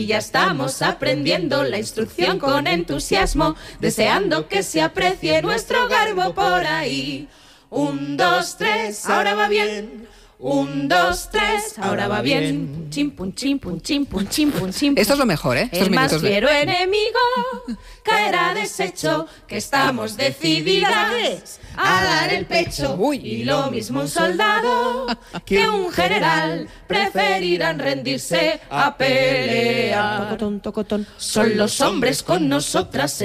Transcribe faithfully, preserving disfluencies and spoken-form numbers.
Y ya estamos aprendiendo la instrucción con entusiasmo, deseando que se aprecie nuestro garbo por ahí. Un, dos, tres, ahora va bien. Un, dos, tres, ahora va bien. Chim, pum, chim, pum, chim, pum, chim, pum, chim, pum. Esto es lo mejor, ¿eh? Estos El más minutos de- fiero enemigo caerá deshecho, que estamos decididas a dar el pecho. Uy. Y lo mismo un soldado que un general preferirán rendirse a pelear. Son los hombres con nosotras.